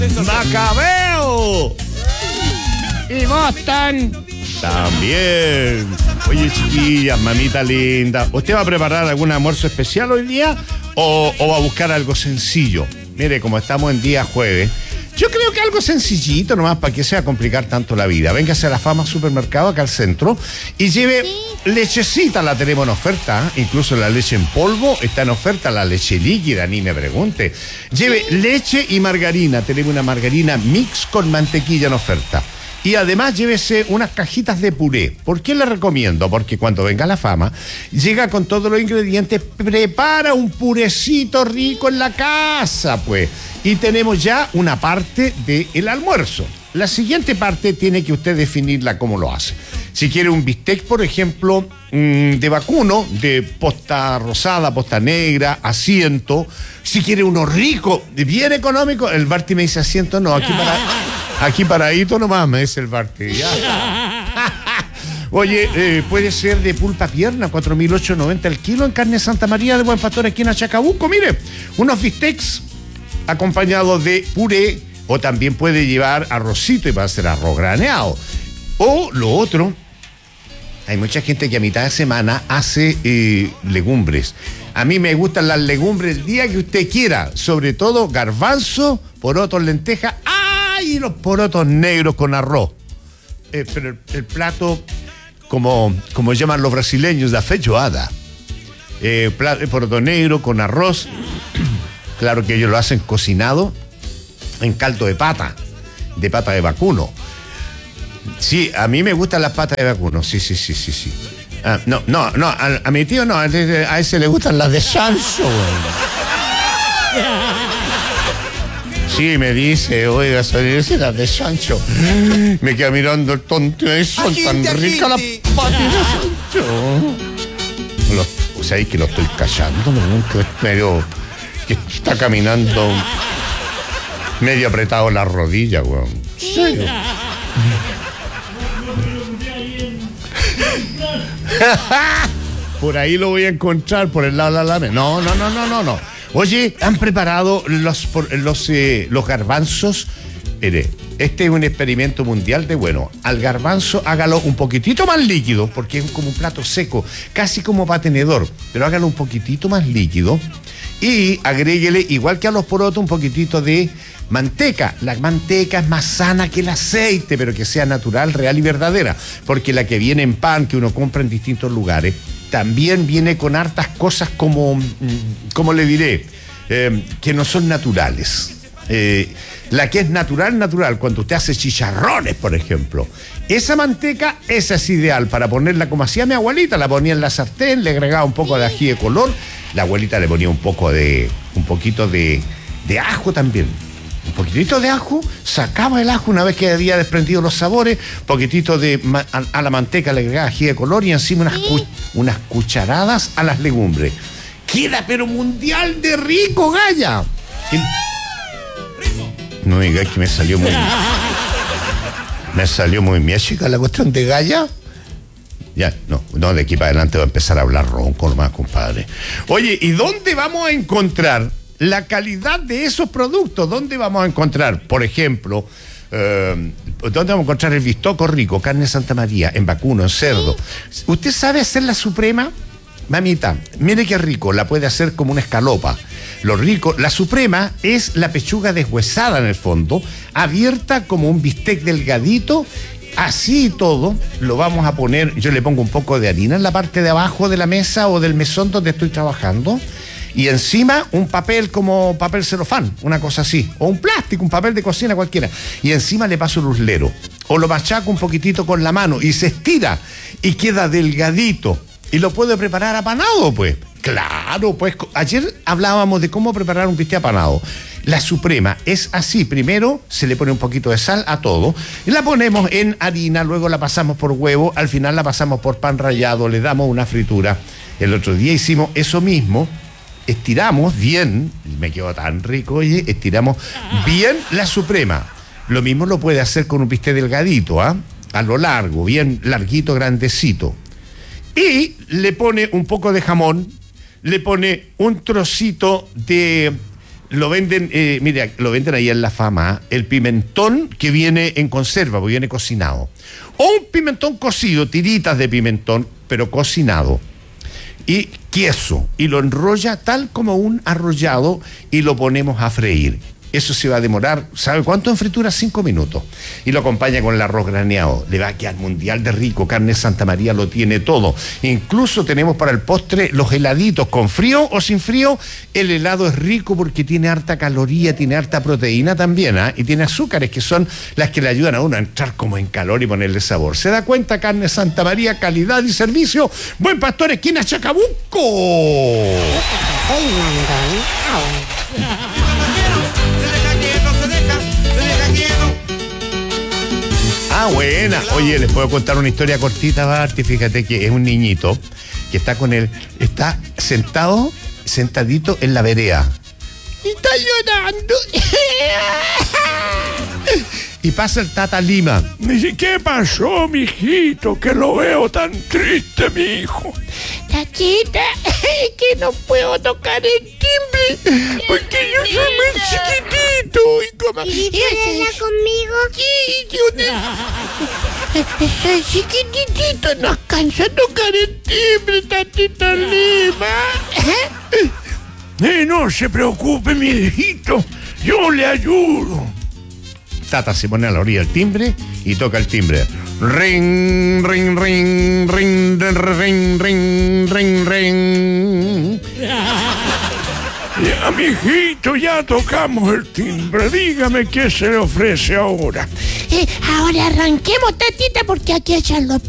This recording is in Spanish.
Macabeo. Y Boston. También. Oye, chiquillas, mamita linda, ¿usted va a preparar algún almuerzo especial hoy día o va a buscar algo sencillo? Mire, como estamos en día jueves, yo creo que algo sencillito nomás para que sea complicar tanto la vida. Véngase a la Fama Supermercado acá al centro y lleve lechecita, la tenemos en oferta, ¿eh? Incluso la leche en polvo está en oferta, la leche líquida, ni me pregunte. Lleve leche y margarina, tenemos una margarina mix con mantequilla en oferta. Y además llévese unas cajitas de puré. ¿Por qué le recomiendo? Porque cuando venga la Fama, llega con todos los ingredientes, prepara un purecito rico en la casa, pues. Y tenemos ya una parte del almuerzo. La siguiente parte tiene que usted definirla cómo lo hace. Si quiere un bistec, por ejemplo, de vacuno, de posta rosada, posta negra, asiento. Si quiere uno rico, bien económico, el Barty me dice asiento, no, aquí paradito nomás me dice el Barty. Oye, puede ser de pulpa pierna, 4.890 el kilo en carne Santa María de Buen Pastor, esquina Chacabuco. Mire, unos bistecs acompañados de puré, o también puede llevar arrocito y va a ser arroz graneado. O lo otro, hay mucha gente que a mitad de semana hace legumbres. A mí me gustan las legumbres el día que usted quiera, sobre todo garbanzo, porotos, lentejas, y los porotos negros con arroz. Pero el plato, como llaman los brasileños, la feijoada. Poroto negro con arroz. Claro que ellos lo hacen cocinado en caldo de pata de vacuno. Sí, a mí me gustan las patas de vacuno, sí. No, a mi tío no, a ese le gustan las de chancho, güey. Sí, me dice, oiga, las de chancho. Me queda mirando el tonto, son tan ricas las patas de chancho. O sea, que lo estoy callando, medio que está caminando medio apretado la rodilla, weón. Sí. Por ahí lo voy a encontrar, por el lado de la lame. No. Oye, han preparado los garbanzos. Mire, este es un experimento mundial de bueno. Al garbanzo hágalo un poquitito más líquido, porque es como un plato seco, casi como para tenedor, pero hágalo un poquitito más líquido y agréguele, igual que a los porotos, un poquitito de manteca. La manteca es más sana que el aceite, pero que sea natural, real y verdadera, porque la que viene en pan, que uno compra en distintos lugares, también viene con hartas cosas como le diré, que no son naturales. La que es natural, cuando usted hace chicharrones, por ejemplo, esa manteca, esa es ideal para ponerla como hacía mi abuelita, la ponía en la sartén, le agregaba un poco de ají de color, la abuelita le ponía un poquito de ajo también. Un poquitito de ajo, sacaba el ajo una vez que había desprendido los sabores, poquitito a la manteca le agregaba ají de color y encima unas cucharadas a las legumbres. Queda pero mundial de rico, galla. No me digas que me salió muy chica la cuestión de galla. Ya, no, de aquí para adelante va a empezar a hablar ronco nomás, compadre. Oye, ¿y dónde vamos a encontrar la calidad de esos productos? ¿Dónde vamos a encontrar, por ejemplo, dónde vamos a encontrar el bistoco rico, carne Santa María, en vacuno, en cerdo? ¿Usted sabe hacer la suprema? Mamita, mire qué rico, la puede hacer como una escalopa. Lo rico, la suprema es la pechuga deshuesada en el fondo, abierta como un bistec delgadito. Así y todo, lo vamos a poner, yo le pongo un poco de harina en la parte de abajo de la mesa o del mesón donde estoy trabajando, y encima un papel como papel celofán, una cosa así, o un plástico, un papel de cocina cualquiera, y encima le paso el uslero, o lo machaco un poquitito con la mano, y se estira, y queda delgadito, y lo puedo preparar apanado, pues. Claro, pues ayer hablábamos de cómo preparar un bistec apanado. La suprema es así, primero se le pone un poquito de sal a todo, y la ponemos en harina, luego la pasamos por huevo, al final la pasamos por pan rallado, le damos una fritura. El otro día hicimos eso mismo, estiramos bien, me quedó tan rico, oye, estiramos bien la suprema. Lo mismo lo puede hacer con un bistec delgadito, a lo largo, bien larguito, grandecito. Y le pone un poco de jamón, le pone un trocito de lo venden, mira, lo venden ahí en La Fama, el pimentón que viene en conserva, porque viene cocinado. O un pimentón cocido, tiritas de pimentón, pero cocinado. Y queso, y lo enrolla tal como un arrollado y lo ponemos a freír. Eso se va a demorar, ¿sabe cuánto en fritura? 5 minutos. Y lo acompaña con el arroz graneado. Le va a quedar mundial de rico. Carne Santa María lo tiene todo. Incluso tenemos para el postre los heladitos, con frío o sin frío. El helado es rico porque tiene harta caloría, tiene harta proteína también, ¿eh? Y tiene azúcares que son las que le ayudan a uno a entrar como en calor y ponerle sabor. ¿Se da cuenta? Carne Santa María, calidad y servicio. Buen Pastor, esquina Chacabuco. Ah, buena. Oye, les puedo contar una historia cortita, Barty. Fíjate que es un niñito que está con él, está sentadito en la vereda. Y está llorando. Y pasa el Tata Lima. Me dice, ¿qué pasó, mijito? Que lo veo tan triste, mi hijo. Tatita, que no puedo tocar el timbre porque yo soy muy chiquitito. ¿Y juega conmigo? Sí, yo soy chiquitito, no alcanzo a tocar el timbre, Tatita Lima. No se preocupe, mi hijito, yo le ayudo. Tata se pone a la orilla del timbre y toca el timbre. Ring, ring, ring, ring, ring, ring, ring, ring. Ya, mijito, ya tocamos el timbre. Dígame qué se le ofrece ahora. Ahora arranquemos, Tatita, porque aquí echan los